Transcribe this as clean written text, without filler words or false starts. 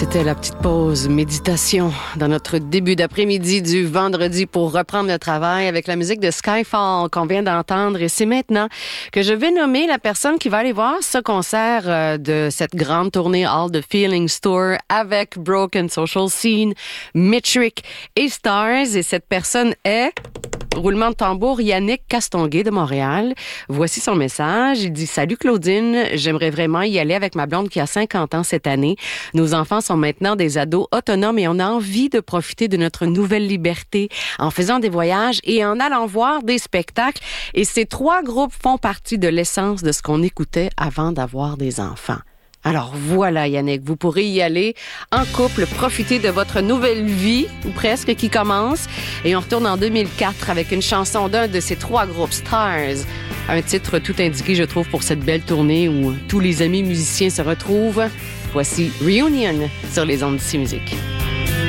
C'était la petite pause méditation dans notre début d'après-midi du vendredi pour reprendre le travail avec la musique de Skyfall qu'on vient d'entendre. Et c'est maintenant que je vais nommer la personne qui va aller voir ce concert de cette grande tournée All the Feelings Tour avec Broken Social Scene, Metric et Stars. Et cette personne est... roulement de tambour, Yannick Castonguay de Montréal. Voici son message. Il dit « Salut Claudine, j'aimerais vraiment y aller avec ma blonde qui a 50 ans cette année. Nos enfants sont maintenant des ados autonomes et on a envie de profiter de notre nouvelle liberté en faisant des voyages et en allant voir des spectacles. Et ces 3 groupes font partie de l'essence de ce qu'on écoutait avant d'avoir des enfants. » Alors voilà Yannick, vous pourrez y aller en couple, profiter de votre nouvelle vie, ou presque, qui commence. Et on retourne en 2004 avec une chanson d'un de ces 3 groupes, Stars. Un titre tout indiqué, je trouve, pour cette belle tournée où tous les amis musiciens se retrouvent. Voici Reunion sur les ondes d'ici musique.